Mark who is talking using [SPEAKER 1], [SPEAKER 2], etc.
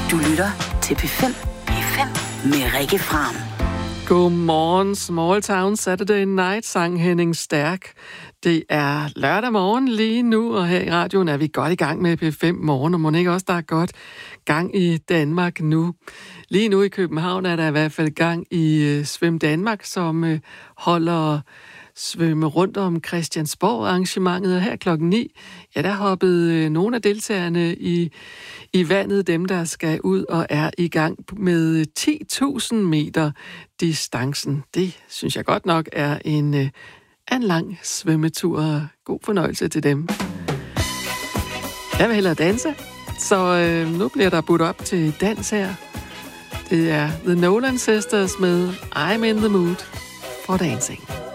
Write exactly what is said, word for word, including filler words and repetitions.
[SPEAKER 1] Du lytter til P fem. P fem med Rikke Fram.
[SPEAKER 2] Godmorgen, Small Town Saturday Night, sang Henning Stærk. Det er lørdag morgen lige nu, og her i radioen er vi godt i gang med P fem morgen, og må ikke også, der er godt gang i Danmark nu. Lige nu i København er der i hvert fald gang i uh, Svøm Danmark, som uh, holder svømme rundt om Christiansborg-arrangementet, og her klokken ni, ja, der hoppede uh, nogle af deltagerne i, i vandet, dem der skal ud og er i gang med ti tusind meter distancen. Det synes jeg godt nok er en, uh, en lang svømmetur. God fornøjelse til dem. Jeg vil hellere danse, så uh, nu bliver der budt op til dans her. Det er The Nolan Sisters med I'm in the Mood for Dancing.